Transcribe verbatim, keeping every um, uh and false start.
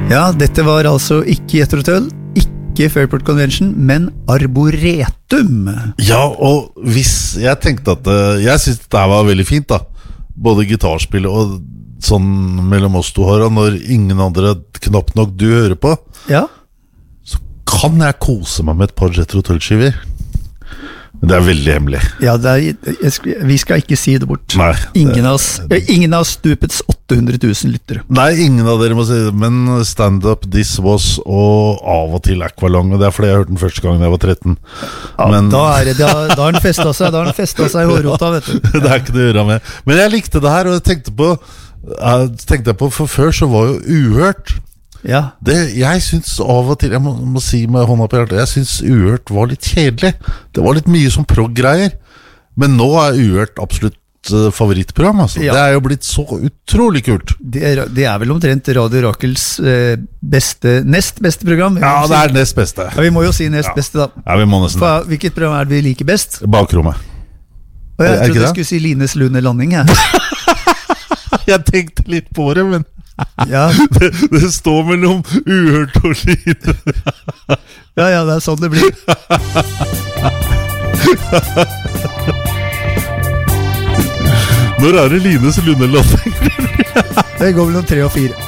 Ja, dette var altså ikke Jethro-tull, ikke Fairport Convention, men Arboretum. Ja, og hvis jeg tenkte at uh, jeg synes det var veldig fint da, både gitarspillet og sånn mellom oss to her, når ingen andre knapt nok du hører på, ja. Så kan jeg kose meg med et par Jethro-tull-skiver. Men det er veldig hemmelig. Ja, det er, jeg skal, vi skal ikke si det bort. Nei. Ingen av, ingen av stupets åtte hundre tusen lyttere. Nei, ingen av dere må si det, men Stand Up, This Was og av og til Aqualung, og det er fordi jeg hørte den første gang da jeg var tretten. Ja, men, da, er det, da, da har den festet seg, da har den festet seg i hårrota, vet du. Det er ikke det å gjøre med. Men jeg likte det her, og jeg tenkte på, jeg tenkte på for før så var jo Uhørt. Ja. Det, jeg synes av og til, jeg må, må si med hånda på hjertet, jeg synes Uhørt var litt kjedelig. Det var litt mye som prog-greier. Men nå er Uhørt absolutt uh, favorittprogram, altså. Ja. Det er jo blitt så utrolig kult. Det er, det er vel omtrent Radio Rakels eh, beste, nest beste program. Ja, det er nest beste. Ja, vi må jo si nest Ja. beste da. Ja, vi må nesten. For, hvilket program er det vi liker best? Bakrommet. Og jeg Er- er trodde ikke jeg det? skulle si Lines Lune Landing her. Jeg tenkte litt på det, men Ja, det, det står mellom Uhørt og Line. ja, ja, det er sånn det blir. Når er det Lines Lundelanding? Det går vel om tre og fire.